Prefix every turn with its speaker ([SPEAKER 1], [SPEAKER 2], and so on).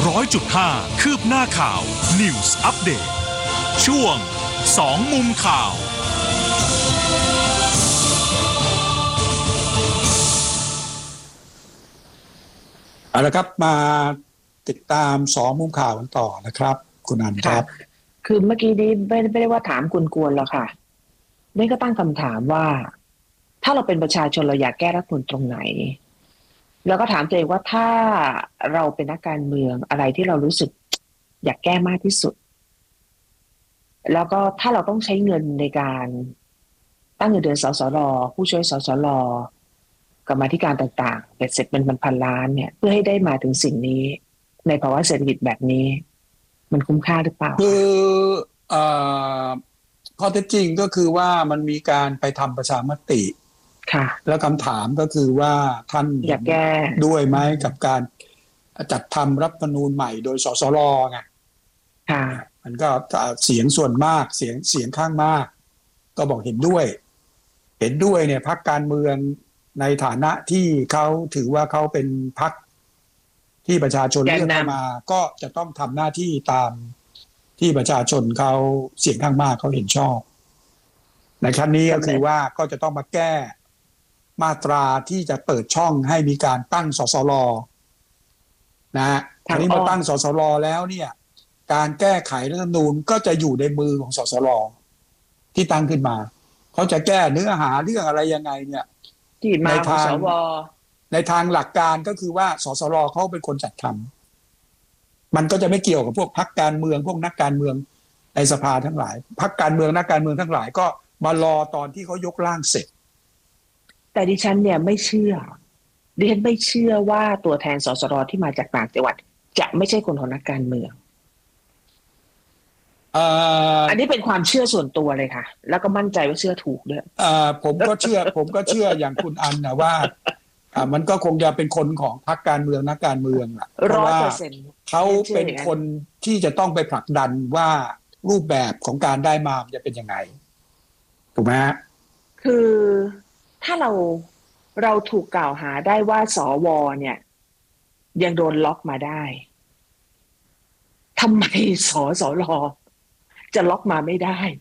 [SPEAKER 1] 100.5 คืบหน้าข่าว News Update ช่วง2มุมข่าว
[SPEAKER 2] เอาละครับมาติดตาม2มุมข่าวกันต่อนะครับคุณอันครับ
[SPEAKER 3] คือเมื่อกี้นี้ไม่ได้ว่าถามกวนๆหรอกค่ะนี่ก็ตั้งคำถามว่าถ้าเราเป็นประชาชนเราอยากแก้รัฐธรรมนูญตรงไหนแล้วก็ถามตัวเองว่าถ้าเราเป็นนักการเมืองอะไรที่เรารู้สึกอยากแก้มากที่สุดแล้วก็ถ้าเราต้องใช้เงินในการตั้งเงินเดือนสสรผู้ช่วยสสรกรรมาธิการต่างๆเป็นเสร็จเป็นพันล้านเนี่ยเพื่อให้ได้มาถึงสิ่งนี้ในภาวะเศรษฐกิจแบบนี้มันคุ้มค่าหรือเปล่า
[SPEAKER 2] คือข้อเท็จจริงก็คือว่ามันมีการไปทำประชามติ
[SPEAKER 3] ค่ะ
[SPEAKER 2] แล้วคำถามก็คือว่าท่าน
[SPEAKER 3] อยากแก้
[SPEAKER 2] ด้วยไหมกับการจัดทำรัฐธรรมนูญใหม่โดยสสรไง
[SPEAKER 3] ค่ะ
[SPEAKER 2] มันก็เสียงส่วนมากเสียงข้างมากก็บอกเห็นด้วยเนี่ยพรรคการเมืองในฐานะที่เขาถือว่าเขาเป็นพรรคที่ประชาชนเลือกเข้ามาก็จะต้องทำหน้าที่ตามที่ประชาชนเขาเสียงข้างมากเขาเห็นชอบในครั้งนี้ก็คือว่าก็จะต้องมาแก้มาตราที่จะเปิดช่องให้มีการตั้งสสรนะฮะทีนี้มาตั้งสสรแล้วเนี่ยการแก้ไขรัฐธรรมนูญก็จะอยู่ในมือของสสรที่ตั้งขึ้นมาเขาจะแก้เนื้อหาเรื่องอะไรยังไงเนี่ยในทางหลักการก็คือว่าสสรเขาเป็นคนจัดทำมันก็จะไม่เกี่ยวกับพวกพรรคการเมืองพวกนักการเมืองในสภาทั้งหลายพรรคการเมืองนักการเมืองทั้งหลายก็มารอตอนที่เขายกร่างเสร็จ
[SPEAKER 3] แต่ดิฉันเนี่ยไม่เชื่อว่าตัวแทนสสรที่มาจากต่างจังหวัดจะไม่ใช่คนของนักการเมืองอันนี้เป็นความเชื่อส่วนตัวเลยค่ะแล้วก็มั่นใจว่าเชื่อถูกด้วย
[SPEAKER 2] ผมก็เชื่ออย่างคุณอันนะว่ามันก็คงจะเป็นคนของพรรคการเมืองนักการเมืองอ่ะเพราะว่าเขาเป็นคนที่จะต้องไปผลักดันว่ารูปแบบของการได้มาจะเป็นยังไงถูกไหม
[SPEAKER 3] คือถ้าเราถูกกล่าวหาได้ว่าสวเนี่ยยังโดนล็อกมาได้ทำไมสสรจะล็อกมาไม่ได้